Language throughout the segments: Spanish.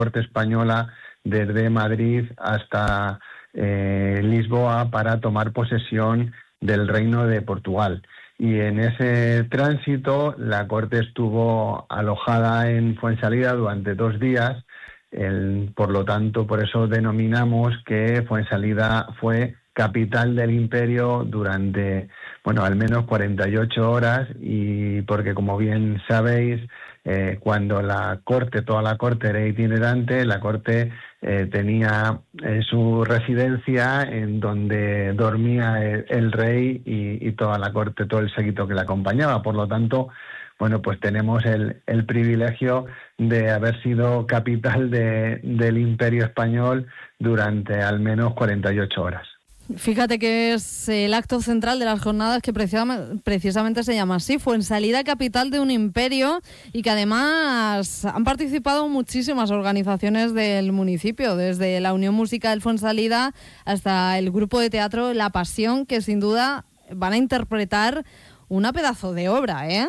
corte española desde Madrid hasta Lisboa para tomar posesión del Reino de Portugal. Y en ese tránsito la corte estuvo alojada en Fuensalida durante 2 días. Por lo tanto, por eso denominamos que Fuensalida fue capital del imperio durante, al menos 48 horas, y porque, como bien sabéis, cuando toda la corte era itinerante, la corte tenía su residencia en donde dormía el rey y toda la corte, todo el séquito que le acompañaba. Por lo tanto, pues tenemos el privilegio de haber sido capital del Imperio Español durante al menos 48 horas. Fíjate que es el acto central de las jornadas que precisamente se llama así, Fuensalida, capital de un imperio, y que además han participado muchísimas organizaciones del municipio, desde la Unión Musical Fuensalida hasta el grupo de teatro La Pasión, que sin duda van a interpretar una pedazo de obra, ¿eh?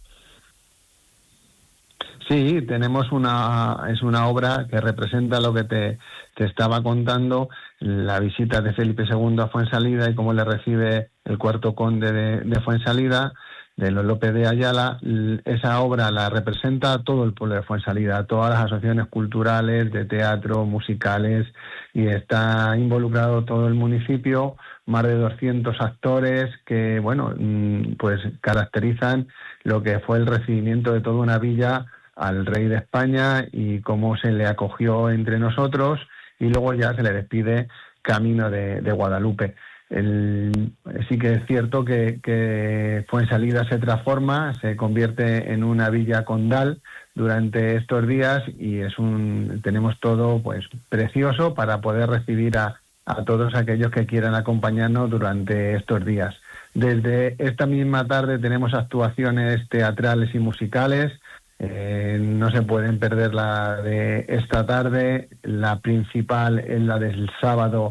Sí, tenemos una obra que representa lo que te estaba contando, la visita de Felipe II a Fuensalida y cómo le recibe el cuarto conde de Fuensalida, de los López de Ayala. Esa obra la representa todo el pueblo de Fuensalida, todas las asociaciones culturales, de teatro, musicales, y está involucrado todo el municipio, más de 200 actores que, pues caracterizan lo que fue el recibimiento de toda una villa al rey de España y cómo se le acogió entre nosotros, y luego ya se le despide camino de Guadalupe. Sí que es cierto que Fuensalida se transforma, se convierte en una villa condal durante estos días, y tenemos todo pues precioso para poder recibir a todos aquellos que quieran acompañarnos durante estos días. Desde esta misma tarde tenemos actuaciones teatrales y musicales. No se pueden perder la de esta tarde. La principal es la del sábado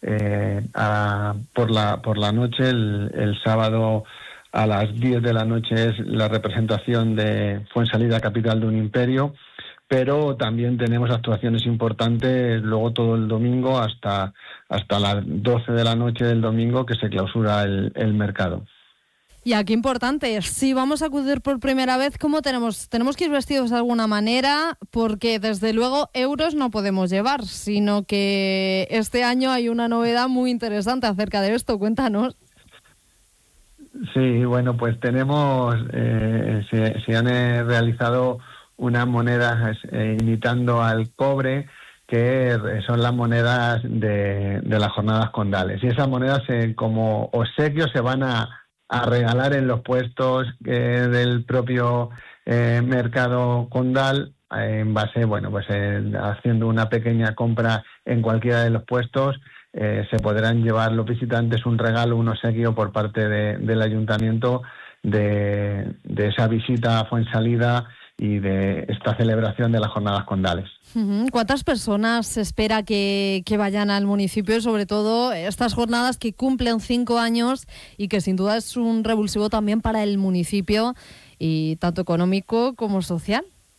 por la noche. El sábado a las 10 de la noche es la representación de Fuensalida, capital de un imperio, pero también tenemos actuaciones importantes luego todo el domingo hasta las 12 de la noche del domingo, que se clausura el mercado. Y aquí importante, si vamos a acudir por primera vez, ¿cómo tenemos que ir vestidos de alguna manera? Porque desde luego euros no podemos llevar, sino que este año hay una novedad muy interesante acerca de esto. Cuéntanos. Sí, pues tenemos, se han realizado unas monedas imitando al cobre, que son las monedas de las jornadas condales. Y esas monedas como obsequio se van a regalar en los puestos del propio mercado condal, en base, haciendo una pequeña compra en cualquiera de los puestos, se podrán llevar los visitantes un regalo, un obsequio por parte del ayuntamiento de esa visita a Fuensalida y de esta celebración de las jornadas condales. ¿Cuántas personas se espera que vayan al municipio, sobre todo estas jornadas que cumplen 5 años y que sin duda es un revulsivo también para el municipio, y tanto económico como social?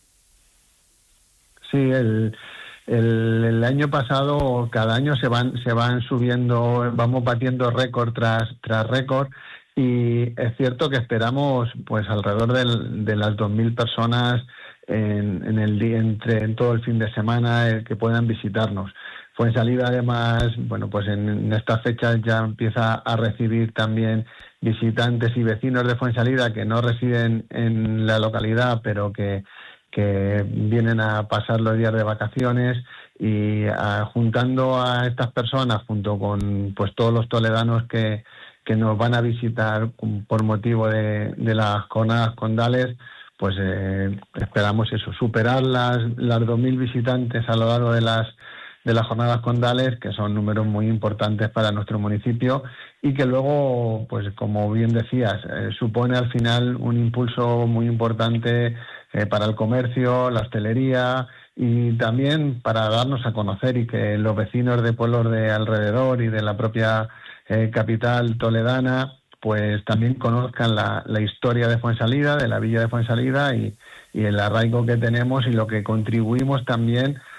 Sí, el año pasado, cada año se van subiendo, vamos batiendo récord tras récord, y es cierto que esperamos pues alrededor de las 2.000 personas en todo el fin de semana que puedan visitarnos. Fuensalida, además, pues en estas fechas ya empieza a recibir también visitantes y vecinos de Fuensalida que no residen en la localidad, pero que vienen a pasar los días de vacaciones, y juntando a estas personas junto con pues todos los toledanos que nos van a visitar por motivo de las jornadas condales, pues esperamos superar las 2.000 visitantes a lo largo de las jornadas condales, que son números muy importantes para nuestro municipio, y que luego, pues como bien decías, supone al final un impulso muy importante para el comercio, la hostelería, y también para darnos a conocer, y que los vecinos de pueblos de alrededor y de la propia capital toledana pues también conozcan la historia de Fuensalida, de la villa de Fuensalida, y el arraigo que tenemos y lo que contribuimos también